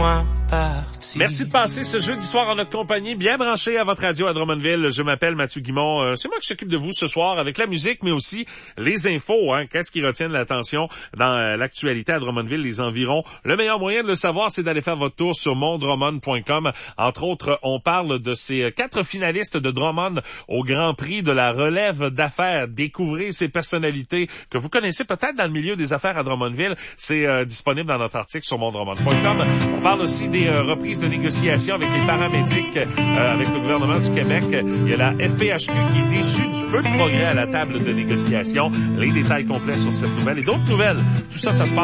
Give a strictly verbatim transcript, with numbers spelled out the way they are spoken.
loin parti. Merci de passer ce jeudi soir en notre compagnie, bien branché à votre radio à Drummondville. Je m'appelle Mathieu Guimond. Euh, c'est moi qui s'occupe de vous ce soir avec la musique, mais aussi les infos. Hein. Qu'est-ce qui retient l'attention dans euh, l'actualité à Drummondville, les environs? Le meilleur moyen de le savoir, c'est d'aller faire votre tour sur mon drummond point com. Entre autres, on parle de ces quatre finalistes de Drummond au Grand Prix de la relève d'affaires. Découvrez ces personnalités que vous connaissez peut-être dans le milieu des affaires à Drummondville. C'est euh, disponible dans notre article sur mon drummond point com. On parle aussi des euh, reprises de négociations avec les paramédics, euh, avec le gouvernement du Québec. Il y a la F P H Q qui est déçue du peu de progrès à la table de négociation. Les détails complets sur cette nouvelle et d'autres nouvelles. Tout ça, ça se passe